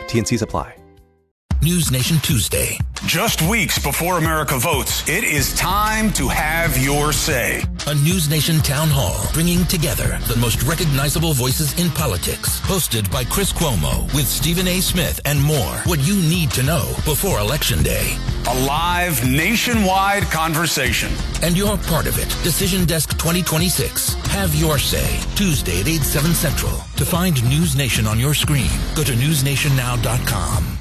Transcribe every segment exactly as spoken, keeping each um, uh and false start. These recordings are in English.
T N Cs apply. News Nation Tuesday. Just weeks before America votes, it is time to have your say. A News Nation town hall bringing together the most recognizable voices in politics. Hosted by Chris Cuomo with Stephen A. Smith and more. What you need to know before Election Day. A live nationwide conversation. And you're part of it. Decision Desk twenty twenty-six. Have your say. Tuesday at eight, seven Central. To find News Nation on your screen, go to news nation now dot com.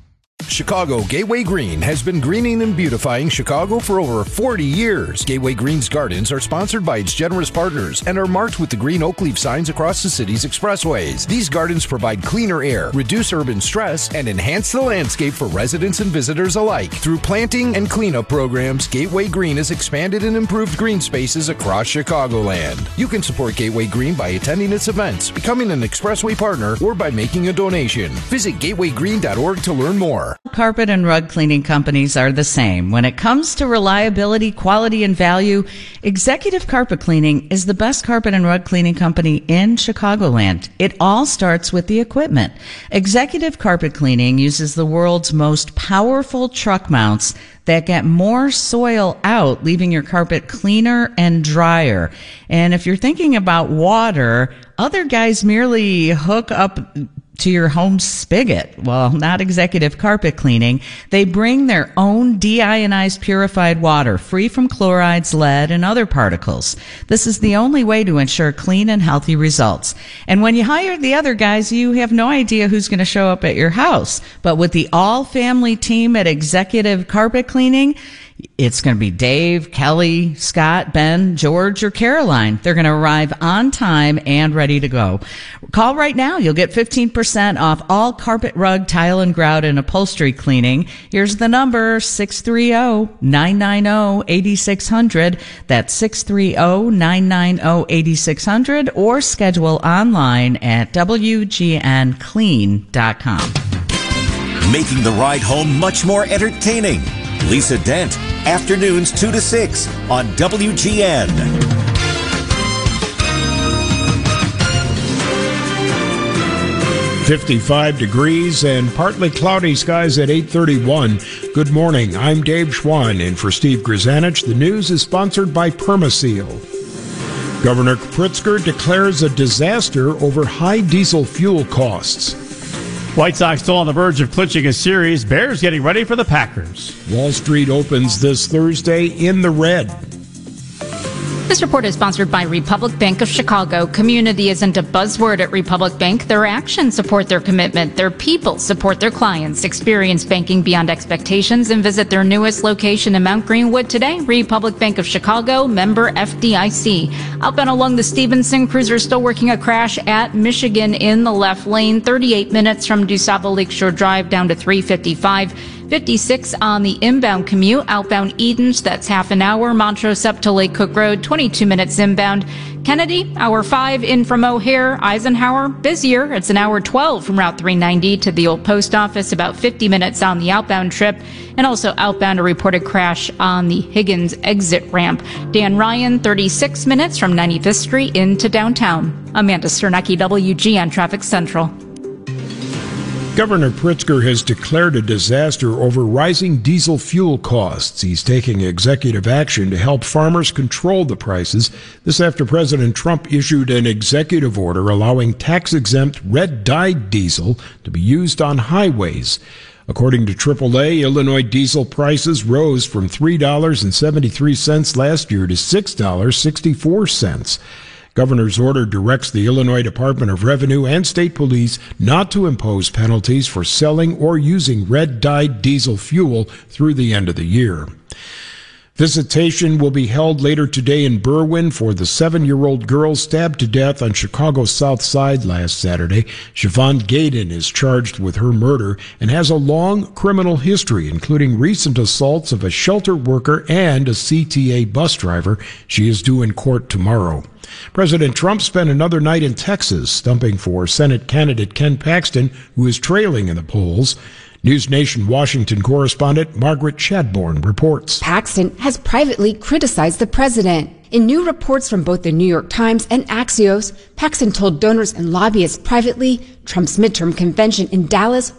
Chicago Gateway Green has been greening and beautifying Chicago for over forty years. Gateway Green's gardens are sponsored by its generous partners and are marked with the green oak leaf signs across the city's expressways. These gardens provide cleaner air, reduce urban stress, and enhance the landscape for residents and visitors alike. Through planting and cleanup programs, Gateway Green has expanded and improved green spaces across Chicagoland. You can support Gateway Green by attending its events, becoming an expressway partner, or by making a donation. Visit gateway green dot org to learn more. Carpet and rug cleaning companies are the same. When it comes to reliability, quality, and value, Executive Carpet Cleaning is the best carpet and rug cleaning company in Chicagoland. It all starts with the equipment. Executive Carpet Cleaning uses the world's most powerful truck mounts that get more soil out, leaving your carpet cleaner and drier. And if you're thinking about water, other guys merely hook up to your home spigot. Well, not Executive Carpet Cleaning. They bring their own deionized purified water, free from chlorides, lead, and other particles. This is the only way to ensure clean and healthy results. And when you hire the other guys, you have no idea who's going to show up at your house. But with the all-family team at Executive Carpet Cleaning, it's going to be Dave, Kelly, Scott, Ben, George, or Caroline. They're going to arrive on time and ready to go. Call right now. You'll get fifteen percent off all carpet, rug, tile, and grout and upholstery cleaning. Here's the number, six three zero, nine nine zero, eight six zero zero. That's six three zero, nine nine zero, eight six zero zero, or schedule online at w g n clean dot com. Making the ride home much more entertaining. Lisa Dent, afternoons two to six on W G N. fifty-five degrees and partly cloudy skies at eight thirty-one. Good morning. I'm Dave Schwan, and for Steve Grzanich, the news is sponsored by Permaseal. Governor Pritzker declares a disaster over high diesel fuel costs. White Sox still on the verge of clinching a series. Bears getting ready for the Packers. Wall Street opens this Thursday in the red. This report is sponsored by Republic Bank of Chicago. Community isn't a buzzword at Republic Bank. Their actions support their commitment. Their people support their clients. Experience banking beyond expectations and visit their newest location in Mount Greenwood today. Republic Bank of Chicago, member F D I C. Outbound along the Stevenson, cruiser still working a crash at Michigan in the left lane. thirty-eight minutes from DuSable Lakeshore Drive down to three fifty-five. fifty-six on the inbound commute. Outbound Edens, that's half an hour. Montrose up to Lake Cook Road, twenty-two minutes inbound. Kennedy, hour five in from O'Hare. Eisenhower, busier. It's an hour twelve from Route three ninety to the old post office, about fifty minutes on the outbound trip. And also outbound, a reported crash on the Higgins exit ramp. Dan Ryan, thirty-six minutes from ninety-fifth Street into downtown. Amanda Sternecki, W G N Traffic Central. Governor Pritzker has declared a disaster over rising diesel fuel costs. He's taking executive action to help farmers control the prices. This after President Trump issued an executive order allowing tax-exempt red-dyed diesel to be used on highways. According to triple A, Illinois diesel prices rose from three dollars and seventy-three cents last year to six dollars and sixty-four cents. Governor's order directs the Illinois Department of Revenue and state police not to impose penalties for selling or using red-dyed diesel fuel through the end of the year. Visitation will be held later today in Berwyn for the seven-year-old girl stabbed to death on Chicago's South Side last Saturday. Siobhan Gaydon is charged with her murder and has a long criminal history, including recent assaults of a shelter worker and a C T A bus driver. She is due in court tomorrow. President Trump spent another night in Texas, stumping for Senate candidate Ken Paxton, who is trailing in the polls. News Nation Washington correspondent Margaret Chadbourne reports. Paxton has privately criticized the president. In new reports from both the New York Times and Axios, Paxton told donors and lobbyists privately Trump's midterm convention in Dallas